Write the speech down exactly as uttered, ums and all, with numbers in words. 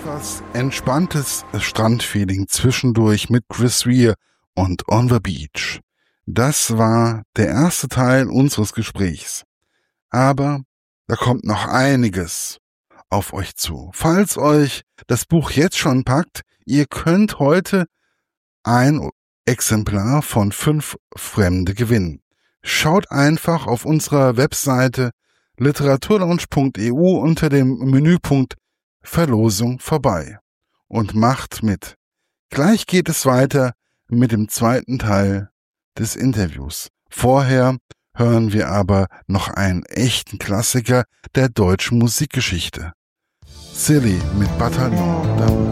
etwas entspanntes Strandfeeling zwischendurch mit Chris Rea und On the Beach. Das war der erste Teil unseres Gesprächs. Aber da kommt noch einiges auf euch zu. Falls euch das Buch jetzt schon packt, ihr könnt heute ein Exemplar von fünf Fremde gewinnen. Schaut einfach auf unserer Webseite literaturlaunch punkt e u unter dem Menüpunkt Verlosung vorbei und macht mit. Gleich geht es weiter mit dem zweiten Teil des Interviews. Vorher hören wir aber noch einen echten Klassiker der deutschen Musikgeschichte. Silly mit Bataillon d'amour.